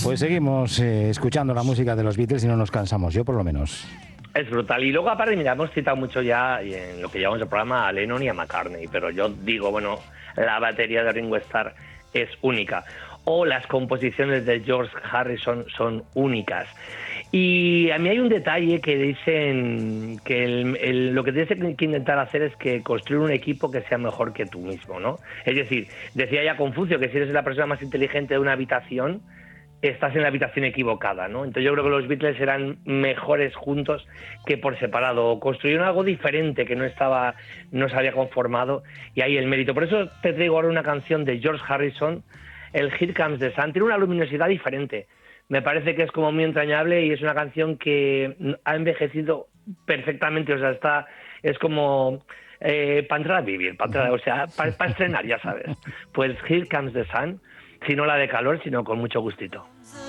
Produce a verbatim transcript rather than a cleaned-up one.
Pues seguimos eh, escuchando la música de los Beatles y no nos cansamos, yo por lo menos. Es brutal. Y luego, aparte, mira, hemos citado mucho ya en lo que llevamos el programa a Lennon y a McCartney, pero yo digo, bueno, la batería de Ringo Starr es única. O las composiciones de George Harrison son únicas. Y a mí hay un detalle que dicen que el, el, lo que tienes que intentar hacer es que construir un equipo que sea mejor que tú mismo, ¿no? Es decir, decía ya Confucio que si eres la persona más inteligente de una habitación, estás en la habitación equivocada, ¿no? Entonces yo creo que los Beatles eran mejores juntos que por separado. Construyeron algo diferente que no estaba, no se había conformado, y ahí el mérito. Por eso te traigo ahora una canción de George Harrison, el Here Comes the Sun. Tiene una luminosidad diferente. Me parece que es como muy entrañable y es una canción que ha envejecido perfectamente. O sea, está, es como eh, para entrar a vivir, para entrar, o sea, para, para estrenar, ya sabes. Pues Here Comes the Sun, si no la de calor, sino con mucho gustito.